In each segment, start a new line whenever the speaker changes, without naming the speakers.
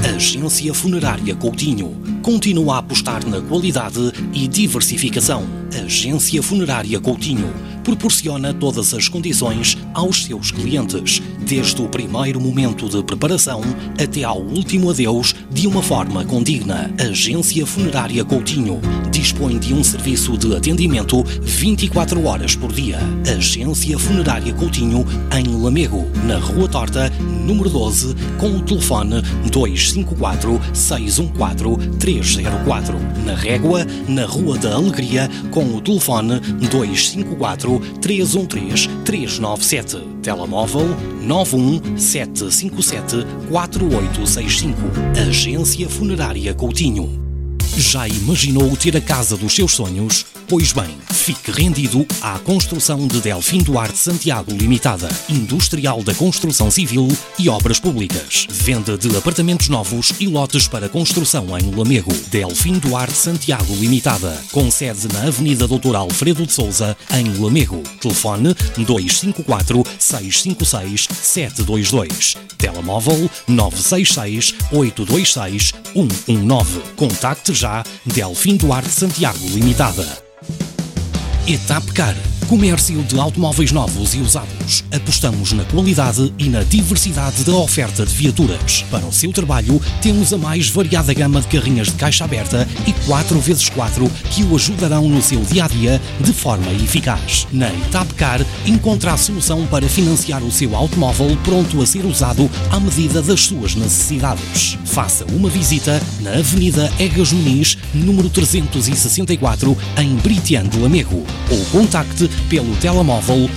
Agência Funerária Coutinho. Continua a apostar na qualidade e diversificação. Agência Funerária Coutinho proporciona todas as condições aos seus clientes, desde o primeiro momento de preparação até ao último adeus, de uma forma condigna. Agência Funerária Coutinho dispõe de um serviço de atendimento 24 horas por dia. Agência Funerária Coutinho, em Lamego, na Rua Torta, número 12, com o telefone 254-614-304. Na Régua, na Rua da Alegria, com o telefone 254-313-397. Telemóvel 91757-4865. Agência Funerária Coutinho. Já imaginou ter a casa dos seus sonhos? Pois bem, fique rendido à construção de Delfim Duarte Santiago Limitada, industrial da construção civil e obras públicas. Venda de apartamentos novos e lotes para construção em Lamego. Delfim Duarte Santiago Limitada, com sede na Avenida Doutor Alfredo de Sousa, em Lamego. Telefone 254-656-722. Telemóvel 966-826-119. Contacte já Delfim Duarte Santiago Limitada. Etapcar, comércio de automóveis novos e usados. Apostamos na qualidade e na diversidade da oferta de viaturas. Para o seu trabalho, temos a mais variada gama de carrinhas de caixa aberta e 4x4 que o ajudarão no seu dia-a-dia de forma eficaz. Na Etapcar, encontra a solução para financiar o seu automóvel pronto a ser usado à medida das suas necessidades. Faça uma visita na Avenida Egas Muniz, número 364, em Britian de Lamego, ou contacte pelo telemóvel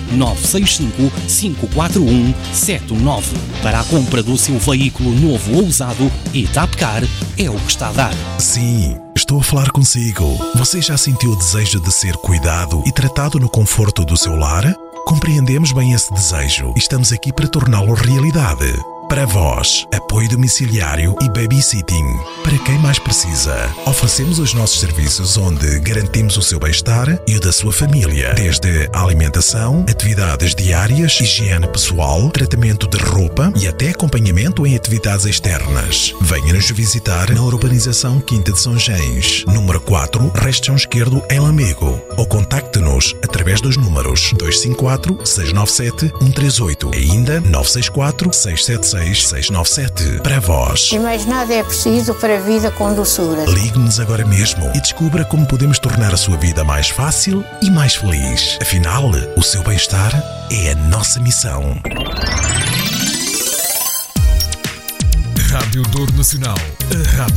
965-541-719. Para a compra do seu veículo novo ou usado, Etapcar é o que está a dar.
Sim, estou a falar consigo. Você já sentiu o desejo de ser cuidado e tratado no conforto do seu lar? Compreendemos bem esse desejo e estamos aqui para torná-lo realidade. Para vós, apoio domiciliário e babysitting. Para quem mais precisa, oferecemos os nossos serviços onde garantimos o seu bem-estar e o da sua família. Desde a alimentação, atividades diárias, higiene pessoal, tratamento de roupa e até acompanhamento em atividades externas. Venha-nos visitar na urbanização Quinta de São Gens, número 4, Restão Esquerdo, em Lamego. Ou contacte-nos através dos números 254-697-138 e ainda 964-676-697. Para vós.
E mais nada é preciso para a vida com doçura.
Ligue-nos agora mesmo e descubra como podemos tornar a sua vida mais fácil e mais feliz. Afinal, o seu bem-estar é a nossa missão.
Rádio Douro Nacional, a rádio